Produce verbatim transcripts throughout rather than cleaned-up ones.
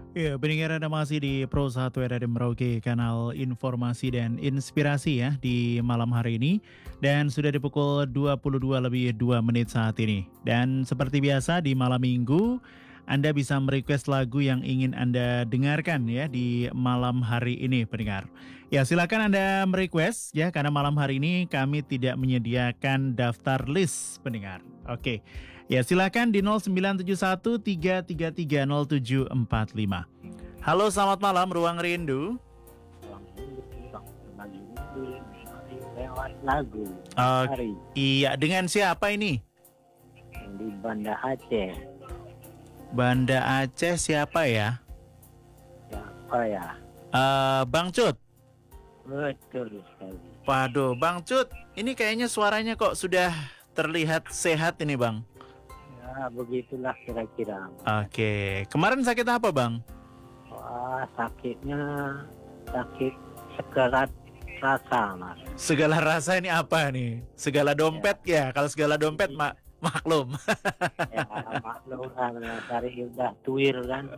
Ya, pendengar Anda masih di Pro satu R R I Merauke, kanal informasi dan inspirasi ya di malam hari ini. Dan sudah di pukul dua puluh dua lebih dua menit saat ini. Dan seperti biasa di malam minggu, Anda bisa merequest lagu yang ingin Anda dengarkan ya di malam hari ini, pendengar. Ya, silakan Anda merequest ya, karena malam hari ini kami tidak menyediakan daftar list, pendengar. Oke. Ya, silakan di nol sembilan tujuh satu tiga tiga tiga nol tujuh empat lima. Halo, selamat malam Ruang Rindu. Lewat lagu Uh, hari iya, dengan siapa ini? di Banda Aceh. Banda Aceh siapa ya? Siapa ya? Uh, Bang Cut. Betul sekali. Waduh, Bang Cut, ini kayaknya suaranya kok sudah terlihat sehat ini, Bang. Ya begitulah kira-kira. Oke, kemarin sakit apa, Bang? Wah, sakitnya sakit sekerat rasa, Mas. Segala rasa ini apa nih? Segala dompet ya? Kalau segala dompet mak maklum. Ya maklum kan, dari udah tuir kan.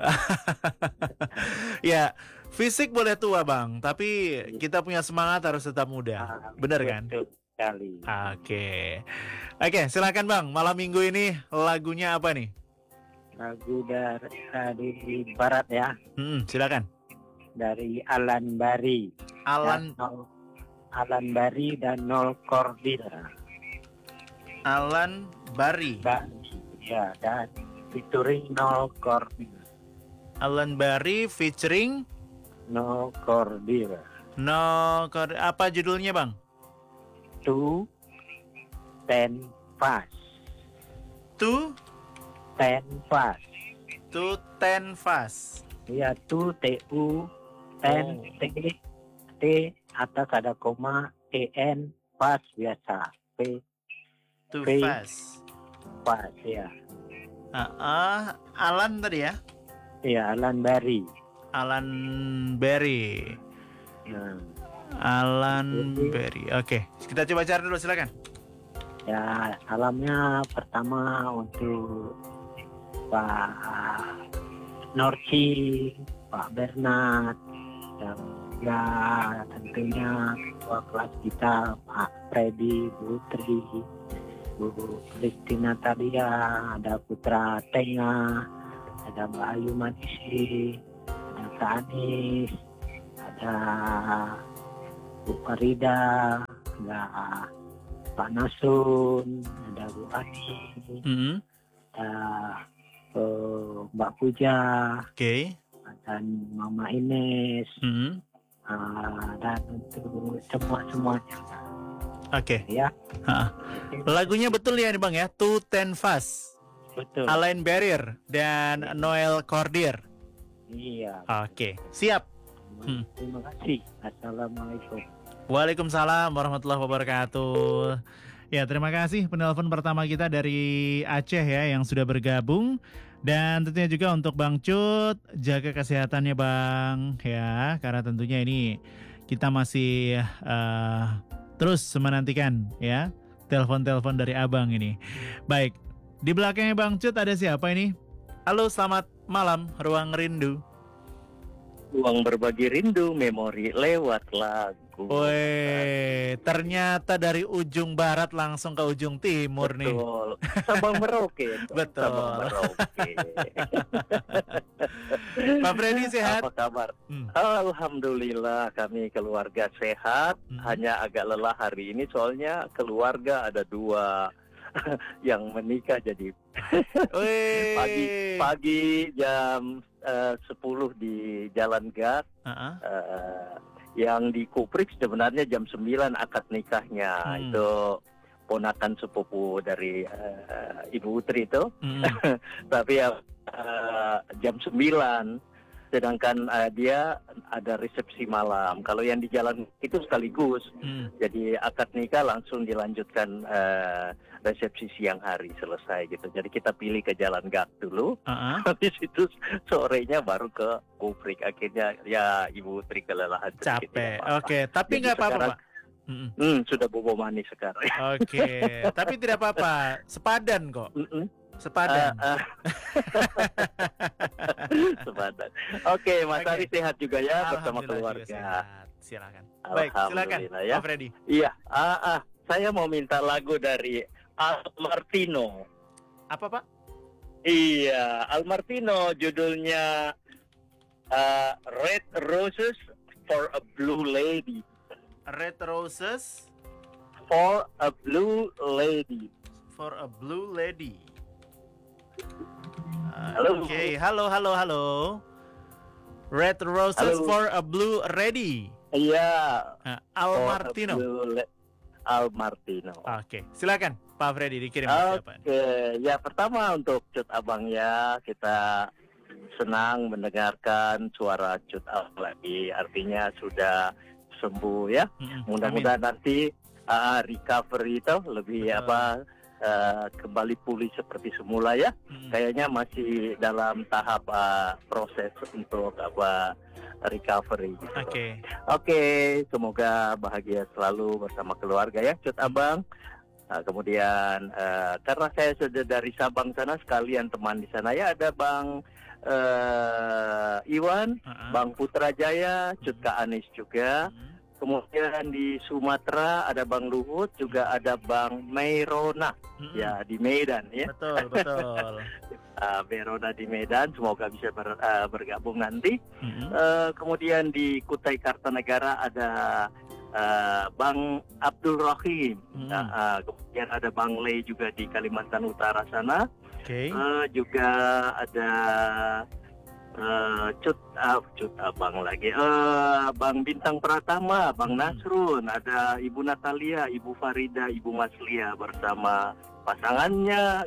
Ya, fisik boleh tua, Bang, tapi kita punya semangat harus tetap muda. Ah, Bener kan? Betul sekali. Oke. Oke, silakan Bang. Malam minggu ini lagunya apa nih? Lagu dari, dari barat ya, Hmm, silakan. dari Alan Bari. Alan Dan Nol- Alan Bari dan Nol Cordira. Alan Bari. Dan ya, dan featuring Nol Cordira. Alan Bari featuring Nol Cordira. No Kor- apa judulnya, Bang? Two Ten Fast. Two Ten Fast. to ten fast. Ya, two T U Ten Oh. T T atas ada koma E N Fast biasa. P Too P- fast. Fast ya. Ah, ah, Alan tadi ya? Ya, Alan Bari. Alan Berry. Nah, Alan Jadi- Berry. Oke, kita coba cari dulu, silakan. ya salamnya pertama untuk Pak Norci, Pak Bernard, dan ya tentunya ketua kelas kita Pak Freddy, Bu Tri, Bu Kristina Talia, ada Putra Tenga, ada Mbak Ayu Manisi, ada Kak Anis, ada Bu Farida, ada Pak Nasun, ada Bu Ani, Hmm, ada eh, Mbak Puja, Oke. dan Mama Ines, Hmm, ah, dan untuk semua semuanya Oke. ya. Ha. Lagunya betul ya nih, Bang ya? Too Ten Fast. Betul. Alain Barrier dan Noel Cordier. Iya. Oke, siap. Hmm. Terima kasih. Assalamualaikum. Waalaikumsalam warahmatullahi wabarakatuh. Ya, terima kasih penelpon pertama kita dari Aceh ya yang sudah bergabung. Dan tentunya juga untuk Bang Cut, jaga kesehatannya Bang ya, karena tentunya ini kita masih eh, terus menantikan ya telepon-telepon dari Abang ini. Baik, di belakangnya Bang Cut ada siapa ini? Halo, selamat malam Ruang Rindu. Ruang berbagi rindu, memori lewat lagu. Woi, ternyata dari ujung barat langsung ke ujung timur nih. Betul. Sabang Merauke. Betul. Sabang Merauke. Pak Freddy sehat? Apa kabar? Hmm. Alhamdulillah kami keluarga sehat. Hmm. Hanya agak lelah hari ini soalnya keluarga ada dua yang menikah jadi Woi. pagi pagi jam eh, sepuluh di Jalan Gas. Uh-uh. Eh, yang di Kuprik sebenarnya jam sembilan akad nikahnya. Hmm. Itu ponakan sepupu dari eh, Ibu Utri itu. Hmm. Tapi ya eh, jam sembilan, sedangkan eh, dia ada resepsi malam. Kalau yang di jalan itu sekaligus. Hmm. Jadi akad nikah langsung dilanjutkan eh, resepsi siang hari selesai gitu. Jadi kita pilih ke Jalan Gak dulu. Uh-uh. Habis itu sorenya baru ke Kuprik. Akhirnya ya Ibu Tri kelelahan sedikit, Capek. tidak apa-apa. Oke, tapi Jadi nggak apa-apa, sekarang- Pak. Mm-mm. Hmm, sudah bobo manis sekarang. Oke, tapi tidak apa-apa. Sepadan kok. Mm-mm. Sepadan. Ah, ah. Sepadan. Oke, Mas Oke. Ari sehat juga ya bersama Alhamdulillah juga keluarga. sehat. Silakan. Baik, silakan Alhamdulillah ya. Pak Freddy. Iya, ah, ah, saya mau minta lagu dari Al Martino. Apa Pak? Iya, Al Martino judulnya uh, Red Roses for a Blue Lady. Red Roses For a Blue Lady. for a Blue Lady. Halo. Oke, halo halo halo. Red Roses Halo. for a Blue Lady. Iya. Uh, Al for a Martino. Blue Le- Al Martino. Oke, silakan Pak Freddy dikirim Oke, siapa? ya pertama untuk Cut Abang ya, kita senang mendengarkan suara Cut Abang lagi, artinya sudah sembuh ya. Mm-mm. Mudah-mudahan nanti uh, recovery itu lebih Betul. apa uh, kembali pulih seperti semula ya. Amin. Mm. Kayaknya masih dalam tahap uh, proses untuk apa recovery. gitu. Oke. Oke, semoga bahagia selalu bersama keluarga ya, Cut Abang. Nah, kemudian eh, karena saya sudah dari Sabang sana, sekalian teman di sana ya, ada Bang eh, Iwan, Uh-uh. Bang Putrajaya, Cut Kak Anis juga. Mm. Kemudian di Sumatera ada Bang Luhut, juga ada Bang Meirona Mm-mm. ya di Medan ya. Betul, betul. Uh, Meirona di Medan, semoga bisa ber- eh, bergabung nanti. Mm-mm. Eh, kemudian di Kutai Kartanegara ada eh, Bang Abdul Rahim. Hmm. Nah, eh, kemudian ada Bang Lei juga di Kalimantan Utara sana. Oke. Eh, juga ada eh, Cut ah, Cut Abang lagi. Eh, Bang Bintang Pratama, Bang Hmm. Nasrun, ada Ibu Natalia, Ibu Farida, Ibu Maslia bersama pasangannya.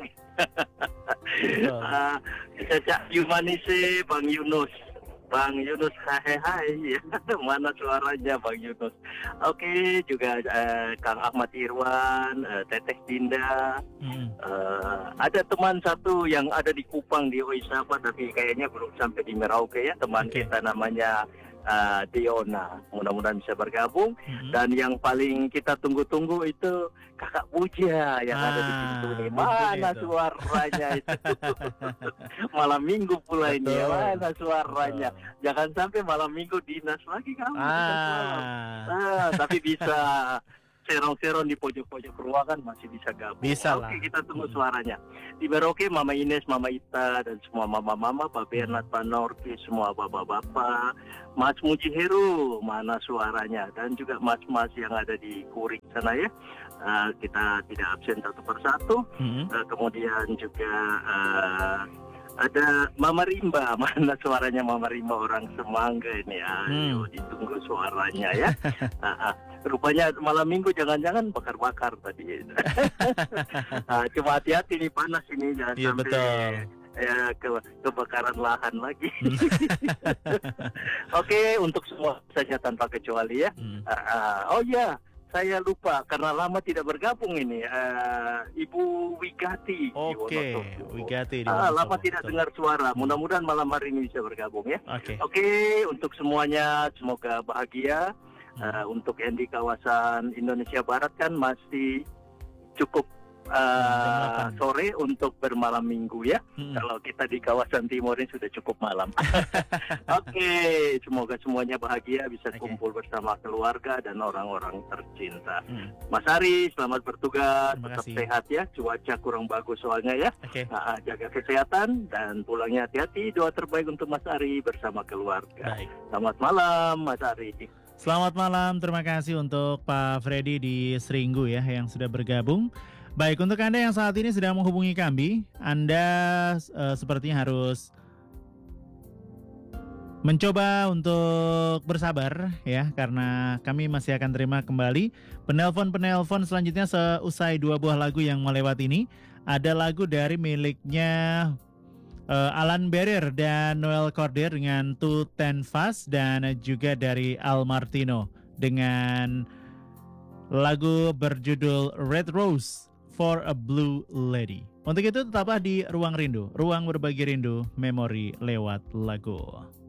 Betul. Ah, Caca Yumanise, Bang Yunus. Bang Yunus, hai hai, ya. Mana suaranya Bang Yunus? Oke, juga eh, Kang Ahmad Irwan, eh, Teteh Dinda. Mm. Eh, ada teman satu yang ada di Kupang di Oisapa, tapi kayaknya belum sampai di Merauke ya. Teman Oke. kita namanya eh, Diona. Mudah-mudahan bisa bergabung. Mm-mm. Dan yang paling kita tunggu-tunggu itu Kakak Puja yang ada di Ah, pintu nih. betul Mana itu. suaranya itu? Malam minggu pula ini ya. Betul. Mana suaranya? Betul. Jangan sampai malam minggu dinas lagi kamu. dinas malam. Ah, Ah, tapi bisa serong-serong di pojok-pojok ruangan masih bisa gabung. Bisa Oke, lah. kita tunggu Mm. suaranya. Di Merauke, Mama Ines, Mama Ita, dan semua mama-mama, Pak Bernard, Pak Norki, semua bapak-bapak, Mas Mujiheru, mana suaranya, dan juga mas-mas yang ada di Kurik sana ya. Ah, kita tidak absen satu persatu. Mm-mm. Ah, kemudian juga ah, ada Mama Rimba, mana suaranya Mama Rimba orang Semangga ini. Ayo Hmm. ditunggu suaranya ya. Ah, ah. Rupanya malam minggu jangan-jangan bakar-bakar tadi. Ah, cuma hati-hati nih, panas ini, jangan Iya, sampai betul. ya ke, kebakaran lahan lagi. Hmm. Oke, untuk semua saja tanpa kecuali ya. Mm. Ah, ah. Oh iya, saya lupa karena lama tidak bergabung ini. Ah, Ibu Wigati. di Oke, Wonosobo. Wigati di Ah, Wonosobo. lama tidak Betul. dengar suara. Mudah-mudahan malam hari ini bisa bergabung ya. Oke. Oke, untuk semuanya semoga bahagia. Hmm. Uh, untuk yang di kawasan Indonesia Barat kan masih cukup uh, Jam delapan. sore untuk bermalam minggu ya. Mm-mm. Kalau kita di kawasan timur ini sudah cukup malam. Oke, semoga semuanya bahagia, bisa Oke. kumpul bersama keluarga dan orang-orang tercinta. Mm. Mas Ari, selamat bertugas, Terima tetap kasih. sehat ya. Cuaca kurang bagus soalnya ya. Oke. Nah, jaga kesehatan dan pulangnya hati-hati. Doa terbaik untuk Mas Ari bersama keluarga. Baik. Selamat malam, Mas Ari. Selamat malam, terima kasih untuk Pak Freddy di Seringgu ya yang sudah bergabung. Baik, untuk Anda yang saat ini sedang menghubungi kami, Anda eh, sepertinya harus mencoba untuk bersabar ya, karena kami masih akan terima kembali penelpon-penelpon selanjutnya seusai dua buah lagu yang melewat ini. Ada lagu dari miliknya eh, Alan Berer dan Noel Cordier dengan Two Ten Fast, dan juga dari Al Martino dengan lagu berjudul Red Rose for a Blue Lady. Untuk itu tetaplah di Ruang Rindu, ruang berbagi rindu, memori lewat lagu.